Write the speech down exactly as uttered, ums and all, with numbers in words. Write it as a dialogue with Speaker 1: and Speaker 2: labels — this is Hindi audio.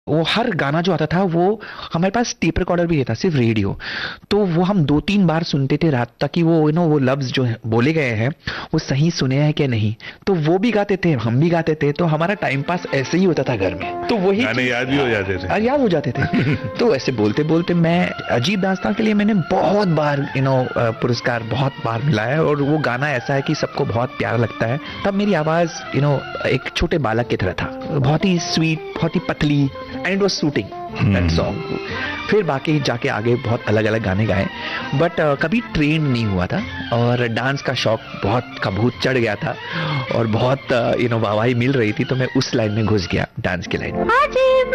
Speaker 1: वो हर गाना जो आता था वो हमारे पास टेप रिकॉर्डर भी नहीं था, सिर्फ रेडियो। तो वो हम दो तीन बार सुनते थे रात तक कि वो यू नो वो लफ्ज जो है- बोले गए हैं वो सही सुने हैं कि नहीं। तो वो भी गाते थे, हम भी गाते थे, तो हमारा टाइम पास ऐसे ही होता था घर में। तो वही
Speaker 2: गाने याद भी हो जाते थे।
Speaker 1: आ, याद हो जाते थे। तो ऐसे बोलते बोलते मैं अजीब दास्तां के लिए मैंने बहुत बार यू नो पुरस्कार बहुत बार मिला है, और वो गाना ऐसा है कि सबको बहुत प्यारा लगता है। तब मेरी आवाज यू नो एक छोटे बालक की तरह था, बहुत ही स्वीट, बहुत ही पतली, and it was shooting that song. फिर बाकी जाके आगे बहुत अलग अलग गाने गाए, बट uh, कभी ट्रेन नहीं हुआ था, और डांस का शौक बहुत का भूत चढ़ गया था, और बहुत यू नो वाहवाही मिल रही थी, तो मैं उस लाइन में घुस गया, डांस की लाइन में।